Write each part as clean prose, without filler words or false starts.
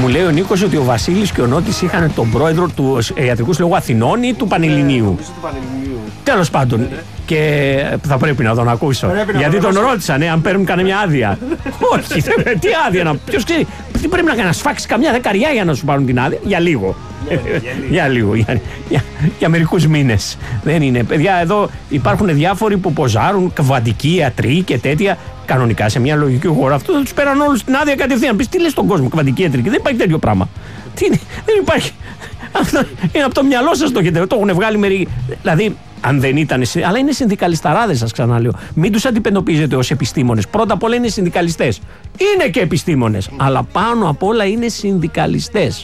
λέει ο Νίκος ότι ο Βασίλης και ο Νότης είχαν τον πρόεδρο του Ιατρικού Συλλόγου Αθηνών ή του Πανελληνίου. Τέλος πάντων. Και θα πρέπει να τον ακούσω. Γιατί τον ρώτησαν, αν παίρνουν κανένα άδεια. Όχι, τι άδεια, ποιος ξέρει. Τι πρέπει να κάνει, να σφάξει καμιά δεκαριά για να σου πάρουν την άδεια. Για λίγο. Για λίγο. Για μερικούς μήνες. Δεν είναι. Παιδιά, εδώ υπάρχουν διάφοροι που ποζάρουν, κβαντικοί ιατροί και τέτοια. Κανονικά σε μια λογική χώρα αυτό θα τους πέραν όλους την άδεια κατευθείαν. Πεις τι λες στον κόσμο, κβαντική ιατρική. Δεν υπάρχει τέτοιο πράγμα. Δεν υπάρχει. Αυτό είναι από το μυαλό σας το έχετε. Το έχουν βγάλει μερικοί. Δηλαδή, αν δεν ήταν. Αλλά είναι συνδικαλισταράδες, σας ξαναλέω. Μην τους αντιπεντοποιίζετε ως επιστήμονες. Πρώτα απ' όλα είναι συνδικαλιστές. Είναι και επιστήμονες. Αλλά πάνω απ' όλα είναι συνδικαλιστές.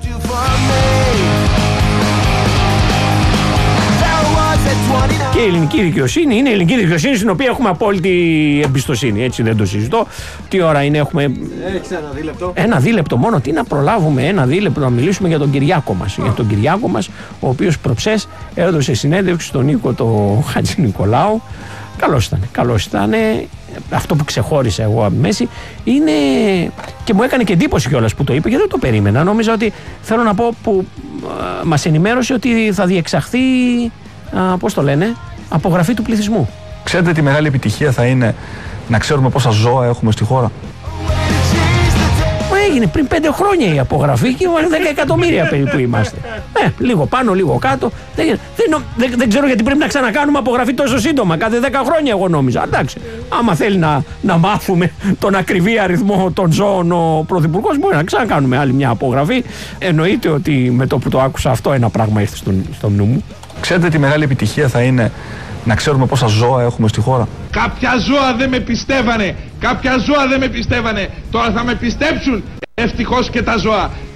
Και η ελληνική δικαιοσύνη είναι η ελληνική δικαιοσύνη στην οποία έχουμε απόλυτη εμπιστοσύνη. Έτσι δεν το συζητώ. Τι ώρα είναι, έχουμε. Έχεις ένα δίλεπτο. Ένα δίλεπτο μόνο. Τι να προλάβουμε, ένα δίλεπτο να μιλήσουμε για τον Κυριάκο μας. Για τον Κυριάκο μας, ο οποίος προψές έδωσε συνέντευξη στον Νίκο το Χατζηνικολάου. Καλός ήταν. Αυτό που ξεχώρισα εγώ από τη μέση είναι. Και μου έκανε και εντύπωση κιόλας που το είπε, γιατί δεν το περίμενα. Νόμιζα ότι, θέλω να πω, που μας ενημέρωσε ότι θα διεξαχθεί. Πώς το λένε, απογραφή του πληθυσμού. Ξέρετε τι μεγάλη επιτυχία θα είναι να ξέρουμε πόσα ζώα έχουμε στη χώρα. Έγινε πριν 5 χρόνια η απογραφή και 10 εκατομμύρια περίπου είμαστε. Λίγο πάνω, λίγο κάτω. Δεν ξέρω γιατί πρέπει να ξανακάνουμε απογραφή τόσο σύντομα. Κάθε 10 χρόνια εγώ νόμιζα. Εντάξει, άμα θέλει να μάθουμε τον ακριβή αριθμό των ζώων ο Πρωθυπουργός, μπορεί να ξανακάνουμε άλλη μια απογραφή. Εννοείται ότι με το που το άκουσα αυτό ένα πράγμα ήρθε στο νου μου. Ξέρετε τι μεγάλη επιτυχία θα είναι να ξέρουμε πόσα ζώα έχουμε στη χώρα. Κάποια ζώα δεν με πιστεύανε. Τώρα θα με πιστέψουν. Ευτυχώς και τα ζώα.